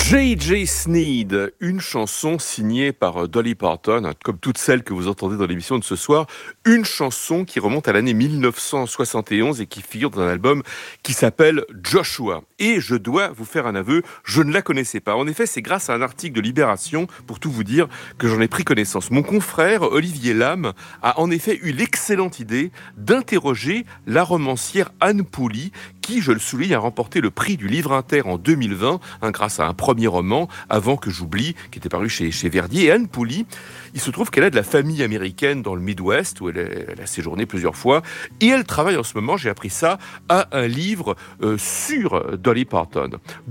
J.J. Sneed, une chanson signée par Dolly Parton, comme toutes celles que vous entendez dans l'émission de ce soir, une chanson qui remonte à l'année 1971 et qui figure dans un album qui s'appelle Joshua. Et je dois vous faire un aveu, je ne la connaissais pas. En effet, c'est grâce à un article de Libération, pour tout vous dire, que j'en ai pris connaissance. Mon confrère, Olivier Lam, a en effet eu l'excellente idée d'interroger la romancière Anne Pouli, qui, je le souligne, a remporté le prix du Livre Inter en 2020, grâce à un premier roman, Avant que j'oublie, qui était paru chez Verdier. Et Anne Pouli, il se trouve qu'elle a de la famille américaine dans le Midwest, où elle a séjourné plusieurs fois, et elle travaille en ce moment, j'ai appris ça, à un livre sur Dolly Parton.